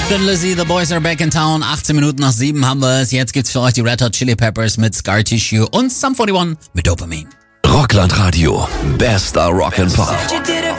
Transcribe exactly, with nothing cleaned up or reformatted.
Thin Lizzy, The Boys Are Back in Town. achtzehn Minuten nach sieben haben wir es. Jetzt gibt's für euch die Red Hot Chili Peppers mit Scar Tissue und Sum forty-one mit Dopamine. Rockland Radio. Bester Rock and Pop.